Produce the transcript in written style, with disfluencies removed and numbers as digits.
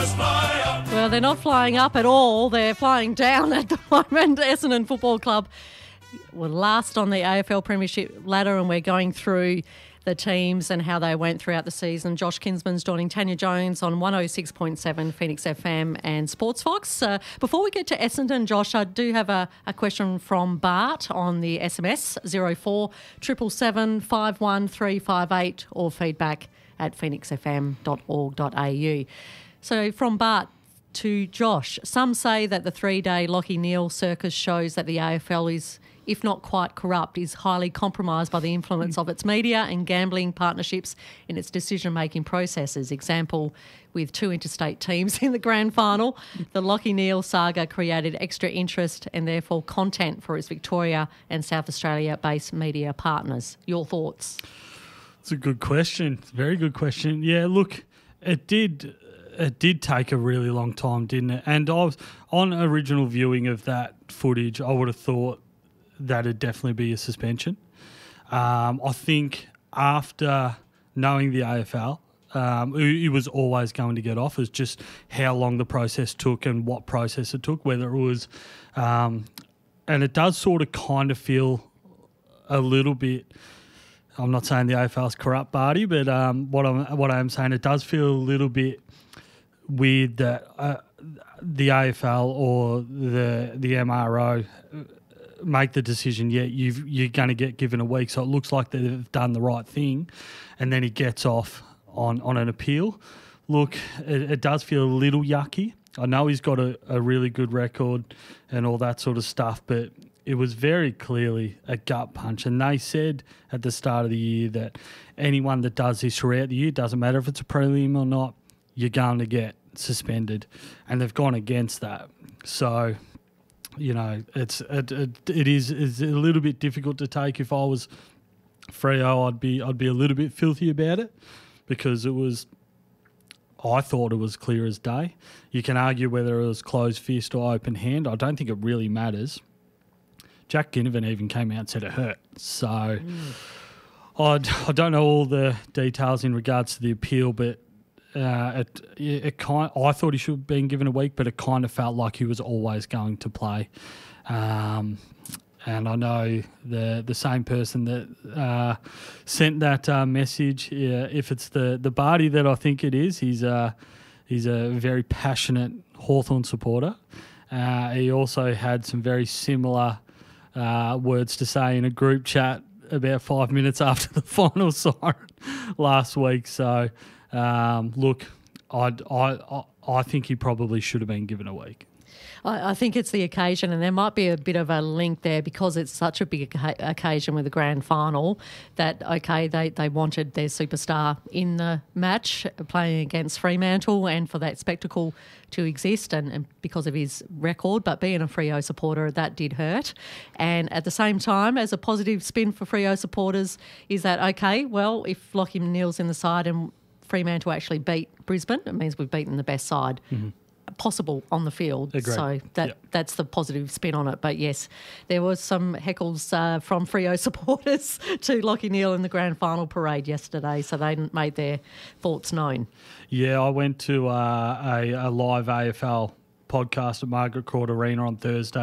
Well, they're not flying up at all. They're flying down at the moment. Essendon Football Club were last on the AFL Premiership ladder, and we're going through the teams and how they went throughout the season. Josh Kinsman's joining Tanya Jones on 106.7 Phoenix FM and Sports Fox. Before we get to Essendon, Josh, I do have a question from Bart on the SMS 04 777 51358 or feedback at phoenixfm.org.au. So from Bart to Josh, some say that the 3-day Lachie Neale circus shows that the AFL is, if not quite corrupt, is highly compromised by the influence of its media and gambling partnerships in its decision-making processes. Example, with 2 interstate teams in the grand final, the Lachie Neale saga created extra interest and therefore content for its Victoria and South Australia-based media partners. Your thoughts? It's a good question. It's a very good question. Yeah, look, it did take a really long time, didn't it? And I was on original viewing of that footage, I would have thought that'd definitely be a suspension. I think after knowing the AFL, he was always going to get off. It was just how long the process took and what process it took, whether it was... and it does sort of kind of feel a little bit... I'm not saying the AFL is corrupt, Barty, but what I am saying, it does feel a little bit weird that the AFL or the MRO make the decision, you're going to get given a week, so it looks like they've done the right thing, and then he gets off on an appeal. Look, it does feel a little yucky. I know he's got a really good record and all that sort of stuff, but it was very clearly a gut punch. And they said at the start of the year that anyone that does this throughout the year, doesn't matter if it's a prelim or not, you're going to get suspended. And they've gone against that. So, you know, it is a little bit difficult to take. If I was Freo, I'd be a little bit filthy about it, because I thought it was clear as day. You can argue whether it was closed fist or open hand. I don't think it really matters. Jack Ginnivan even came out and said it hurt. So I don't know all the details in regards to the appeal, but I thought he should have been given a week, but it kind of felt like he was always going to play. And I know the same person that sent that message, if it's the Barty that I think it is, he's a very passionate Hawthorn supporter. He also had some very similar words to say in a group chat about 5 minutes after the final siren last week. So, look, I think he probably should have been given a week. I think it's the occasion, and there might be a bit of a link there because it's such a big occasion with the grand final that, okay, they wanted their superstar in the match playing against Fremantle and for that spectacle to exist and because of his record, but being a Freo supporter, that did hurt. And at the same time, as a positive spin for Freo supporters is that, okay, well, if Lachie Neale's in the side and Fremantle actually beat Brisbane, it means we've beaten the best side possible on the field. Agreed. So that's the positive spin on it. But yes, there was some heckles from Freo supporters to Lachie Neale in the grand final parade yesterday, so they made their thoughts known. Yeah, I went to a live AFL podcast at Margaret Court Arena on Thursday.